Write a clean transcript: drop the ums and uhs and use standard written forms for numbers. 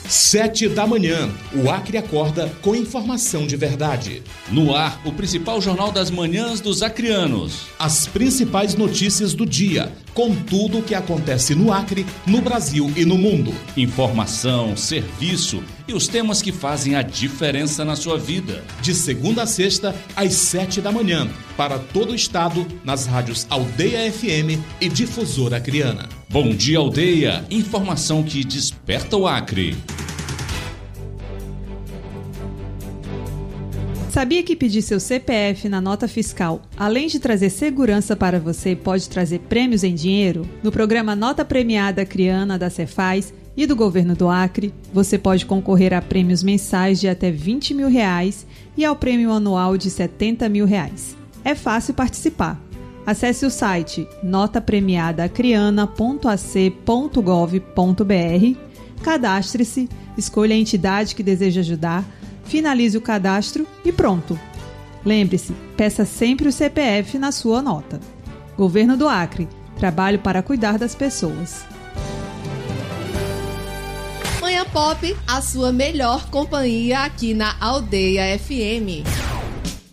7 da manhã, o Acre acorda com informação de verdade. No ar, o principal jornal das manhãs dos acreanos. As principais notícias do dia, com tudo o que acontece no Acre, no Brasil e no mundo. Informação, serviço e os temas que fazem a diferença na sua vida. De segunda a sexta, às 7 da manhã, para todo o estado, nas rádios Aldeia FM e Difusora Acreana. Bom dia, Aldeia. Informação que desperta o Acre. Sabia que pedir seu CPF na nota fiscal, além de trazer segurança para você, pode trazer prêmios em dinheiro? No programa Nota Premiada Acreana da Cefaz e do Governo do Acre, você pode concorrer a prêmios mensais de até R$20 mil e ao prêmio anual de R$70 mil. É fácil participar. Acesse o site notapremiadaacreana.ac.gov.br, cadastre-se, escolha a entidade que deseja ajudar, finalize o cadastro e pronto. Lembre-se, peça sempre o CPF na sua nota. Governo do Acre, trabalho para cuidar das pessoas. Manhã Pop, a sua melhor companhia aqui na Aldeia FM.